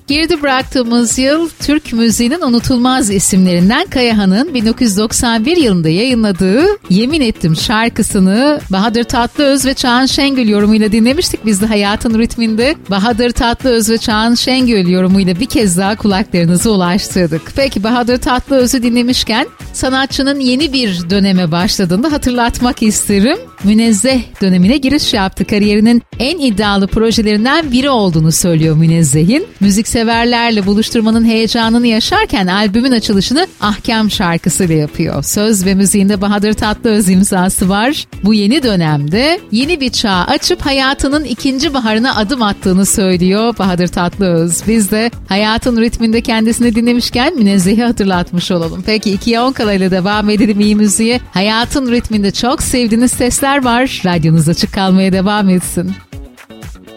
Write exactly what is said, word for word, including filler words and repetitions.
Geride bıraktığımız yıl Türk müziğinin unutulmaz isimlerinden Kayahan'ın bin dokuz yüz doksan bir yılında yayınladığı Yemin Ettim şarkısını Bahadır Tatlıöz ve Çağan Şengül yorumuyla dinlemiştik. Biz de Hayatın Ritminde Bahadır Tatlıöz ve Çağan Şengül yorumuyla bir kez daha kulaklarınıza ulaştırdık. Peki Bahadır Tatlıöz'ü dinlemişken sanatçının yeni bir döneme başladığını hatırlatmak isterim. Münezzeh dönemine giriş yaptı. Kariyerinin en iddialı projelerinden biri olduğunu söylüyor Münezzeh'in. Müzikseverlerle buluşturmanın heyecanını yaşarken albümün açılışını Ahkam şarkısıyla yapıyor. Söz ve müziğinde Bahadır Tatlıöz imzası var. Bu yeni dönemde yeni bir çağ açıp hayatının ikinci baharına adım attığını söylüyor Bahadır Tatlıöz. Biz de Hayatın Ritminde kendisini dinlemişken Münezzeh'i hatırlatmış olalım. Peki ikiye on kalayla devam edelim iyi müziğe. Hayatın Ritminde çok sevdiğiniz sesler var. Radyonuz açık kalmaya devam etsin.